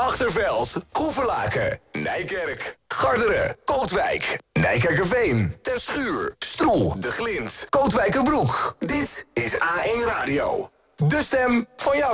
Achterveld, Hoevelaken, Nijkerk, Garderen, Kootwijk, Nijkerkerveen, Terschuur, Stroe, De Glind, Kootwijkerbroek. Dit is A1 Radio. De stem van jouw